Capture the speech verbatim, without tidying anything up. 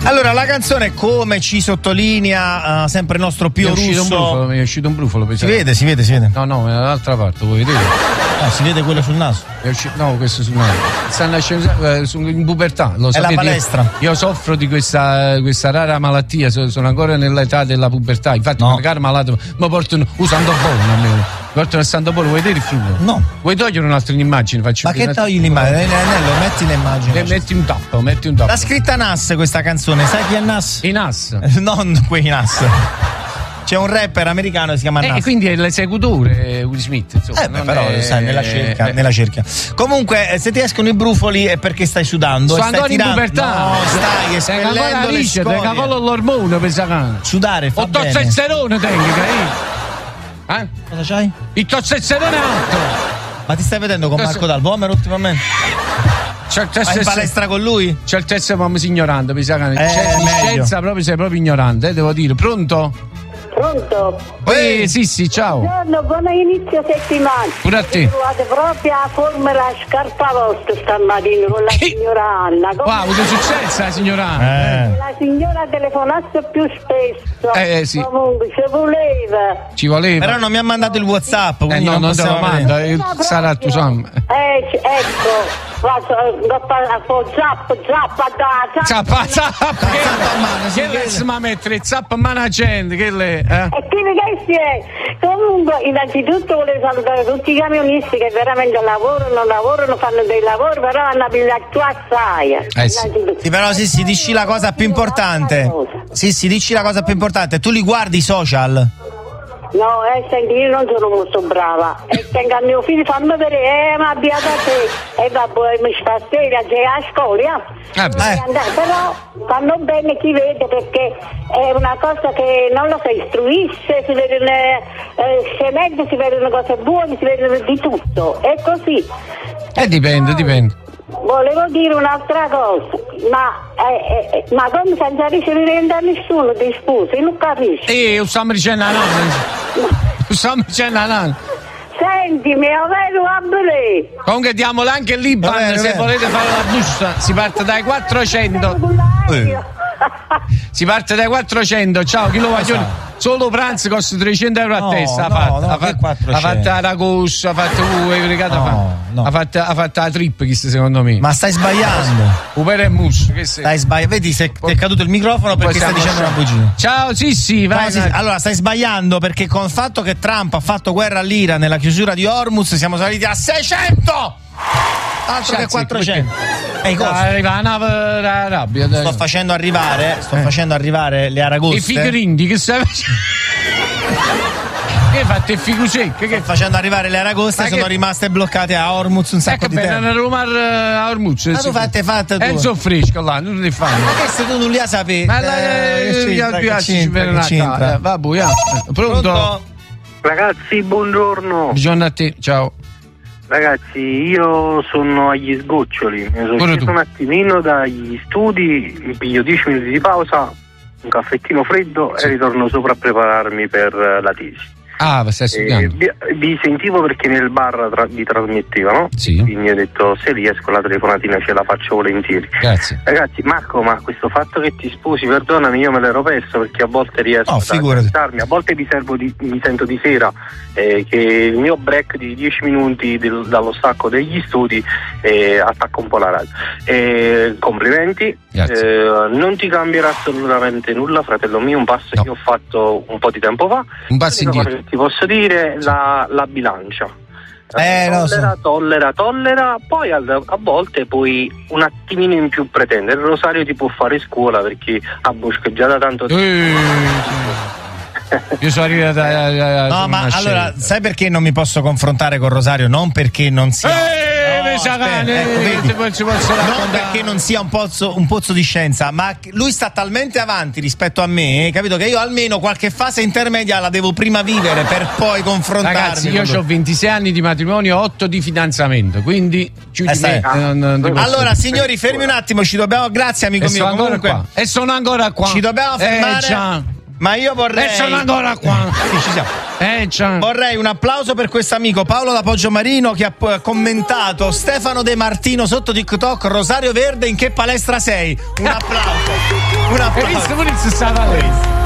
Allora, la canzone, come ci sottolinea uh, sempre il nostro Pio Russo, è uscito un brufolo, mi è uscito un brufolo. Si vede, si vede, si vede. No, no, dall'altra parte, vuoi vedere? No, si vede quello sul naso. È uscito, no, questo sul naso. Sta nascendo eh, in pubertà, lo È sapete. la palestra. Io, io soffro di questa, questa rara malattia, sono ancora nell'età della pubertà. Infatti, no. magari malato mi portano usando buono a me. Mi portano a Santo Polo, vuoi vedere il film? No. Vuoi togliere un'altra immagine? Faccio Ma che togli l'immagine? Nello, metti l'immagine. E metti un tappo, metti un tappo. L'ha scritta Nas questa canzone, sai chi è Nas? I Nas. Non quei Nas. C'è un rapper americano che si chiama Nas. E eh, quindi è l'esecutore Will Smith, insomma. Eh beh, però è... sai, nella cerchia, eh. nella cerchia. Comunque, se ti escono i brufoli è perché stai sudando. Sto e stai ancora tirando. in pubertà. No, stai espellendo le scorie. Tenga con l'ormone per sacare. Sudare fa o bene. testosterone tengo, capito? Eh? Cosa c'hai? Il testosterone alto. Ma ti stai vedendo con Marco Dal Vomero ultimamente? C'è il Vai in palestra con lui? C'è il test ma sei ignorante, mi sa che eh, c'è di scienza proprio, sei proprio ignorante, eh, devo dire. Pronto? Pronto? Eh, sì, sì, ciao. Buongiorno, buon inizio settimana. Pure a te. Trovate proprio a forma la scarpa vostra stamattina con la che? signora Anna. Come wow, che è successo la signora Anna? Eh. La signora telefonasse più spesso. Eh, sì. Comunque, ci voleva. Ci voleva. Però non mi ha mandato il WhatsApp. Eh, no, non, non te lo manda, eh, sarà tu Sam. Eh, ecco. Zappa, zappa, da, zappa, zappa, che le ma mettere zappa managente, che le, eh? E che che si è? Comunque, innanzitutto volevo salutare tutti i camionisti che veramente lavorano, lavorano, fanno dei lavori, però hanno pigliato assai. Eh sì. Sì, però sì, sì, dici la cosa più importante. Sì, sì, dici la cosa più importante. Tu li guardi i social? No, eh, senti, io non sono molto brava. E tengo a mio figlio, fammi vedere, eh, ma abbia da te. E vabbè, mi stasera c'è a scuola. Eh, eh. Però fanno bene chi vede, perché è una cosa che non lo so, istruisce, si vedono eh, scemente, si vedono cose buone, si vedono di tutto. È così. Eh, dipende, dipende. Volevo dire un'altra cosa, ma, eh, eh, ma come senza ricevere da nessuno di scusi, non capisco. Eh, lo stiamo dicendo a noi. Lo stiamo dicendo a noi. Senti, mi avevo a bere. Comunque diamolo anche il Liban, vabbè, se vabbè. volete fare la busta. Si parte dai quattrocento. Eh. Si parte dai quattrocento, ciao, chi lo voglio? Solo pranzo costa trecento euro a No, testa. no, ha fatto, no, ha fatto, quattrocento. ha fatto la ragosta, ha fatto uh, No, no. ha fatto ha fatto la trip, chissà, secondo me. Ma stai sbagliando. Upere e mus, che sei? Stai sbagliando. Vedi se ti è caduto il microfono perché stai dicendo una bugia. Ciao, sì, sì, vai. No, sì, vai. allora stai sbagliando perché con il fatto che Trump ha fatto guerra all'Iran nella chiusura di Hormuz siamo saliti a seicento, altro che quattrocento. Ehi, cosa? Arriva la nave la rabbia. Sto facendo arrivare, sto Eh. facendo arrivare le aragoste. I figurindi che stai facendo? Che hai fatto il figo secco? Che Sto facendo arrivare le aragoste, Ma sono che- rimaste bloccate a Hormuz un sacco Ecco di bene, tempo. non Roma a Ormuz. Ma tu fatte fatte tu. Enzo Fresco là, non ti fanno. Ma che se tu non li sapevi? Ma la Eh, che gli c'entra, che altri ci c'entra, vedono che a c'entra? casa. Va, buia. Pronto? Pronto? Ragazzi, buongiorno. Buongiorno a te, ciao. Ragazzi, io sono agli sgoccioli. Mi sono Pure sceso tu. un attimino dagli studi, mi piglio dieci minuti di pausa, un caffettino freddo Sì. e ritorno sopra a prepararmi per eh, la tesi. Ah, stai Eh, studiando? vi, vi sentivo perché nel bar tra, vi trasmettevano. Sì. Quindi ho detto, se riesco la telefonatina ce la faccio volentieri. Grazie. Ragazzi, Marco, ma questo fatto che ti sposi, perdonami, io me l'ero perso perché a volte riesco No, ad figurati. adattarmi, a volte mi, servo di, mi sento di sera eh, che il mio break di dieci minuti del- dallo stacco degli studi eh, attacca un po' la radio. Eh, complimenti, Grazie. eh, non ti cambierà assolutamente nulla, fratello mio, un passo No. che ho fatto un po' di tempo fa. Un passo L'unica cosa indietro. che ti posso dire, la, la bilancia. Eh, lo so. tollera, tollera, tollera, poi a, a volte puoi un attimino in più pretendere. Il rosario ti può fare scuola perché ha boscheggiato tanto tempo. Eh, Io sono arrivato a, a, a No, ma una allora, scelta. sai perché non mi posso confrontare con Rosario? Non perché non sia. Eh, No, mi sa aspetta, cane, ecco, eh, vedi? ti posso- ci posso Non raccontare. perché non sia un pozzo, un pozzo di scienza, ma che lui sta talmente avanti rispetto a me, capito? Che io almeno qualche fase intermedia la devo prima vivere per poi confrontarmi. Ragazzi, io con lui. ho ventisei anni di matrimonio, otto di fidanzamento, quindi giù Eh, di me sai. non- non ti posso Allora, dire. signori, fermi un attimo, ci dobbiamo. Grazie, amico e mio. sono ancora Comunque, qua. E sono ancora qua. ci dobbiamo Eh, fermare. già. Ma io vorrei. E sono ancora qua. Sì, ci siamo. Eh, ciao. Vorrei un applauso per questo amico Paolo da Poggiomarino che ha p- commentato Stefano De Martino sotto TikTok. Rosario Verde, in che palestra sei? Un applauso. Un Hai visto applauso. pure il sessanta?